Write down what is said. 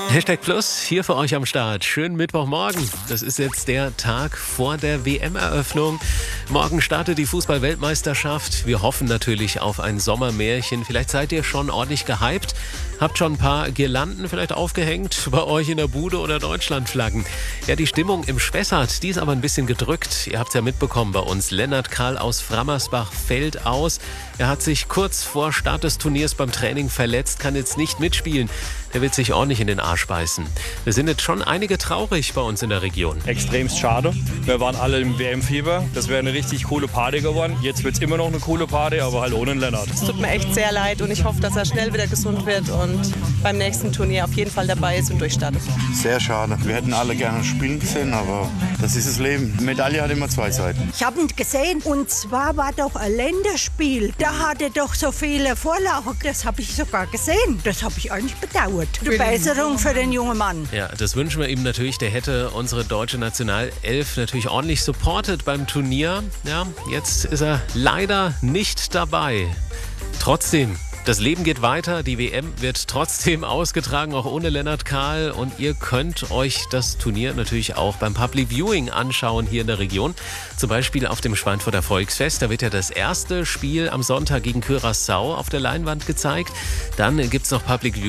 Hashtag Plus hier für euch am Start. Schönen Mittwochmorgen. Das ist jetzt der Tag vor der WM-Eröffnung. Morgen startet die Fußball-Weltmeisterschaft. Wir hoffen natürlich auf ein Sommermärchen. Vielleicht seid ihr schon ordentlich gehypt. Habt schon ein paar Girlanden vielleicht aufgehängt bei euch in der Bude oder Deutschlandflaggen. Ja, die Stimmung im Spessart, die ist aber ein bisschen gedrückt. Ihr habt es ja mitbekommen bei uns. Lennart Karl aus Frammersbach fällt aus. Er hat sich kurz vor Start des Turniers beim Training verletzt, kann jetzt nicht mitspielen. Der will sich ordentlich in den Arsch beißen. Wir sind jetzt schon einige traurig bei uns in der Region. Extremst schade. Wir waren alle im WM-Fieber. Das wäre eine richtig coole Party geworden. Jetzt wird es immer noch eine coole Party, aber halt ohne Lennart. Es tut mir echt sehr leid und ich hoffe, dass er schnell wieder gesund wird und beim nächsten Turnier auf jeden Fall dabei ist und durchstartet. Sehr schade. Wir hätten alle gerne spielen gesehen, aber das ist das Leben. Medaille hat immer zwei Seiten. Ich habe ihn gesehen und zwar war doch ein Länderspiel. Da hatte doch so viele Vorlagen. Das habe ich sogar gesehen. Das habe ich eigentlich bedauert. Die Besserung für den jungen Mann. Ja, das wünschen wir ihm natürlich. Der hätte unsere deutsche Nationalelf natürlich ordentlich supportet beim Turnier. Ja, jetzt ist er leider nicht dabei. Trotzdem, das Leben geht weiter. Die WM wird trotzdem ausgetragen, auch ohne Lennart Karl. Und ihr könnt euch das Turnier natürlich auch beim Public Viewing anschauen hier in der Region. Zum Beispiel auf dem Schweinfurter Volksfest. Da wird ja das erste Spiel am Sonntag gegen Curaçao auf der Leinwand gezeigt. Dann gibt es noch Public Viewing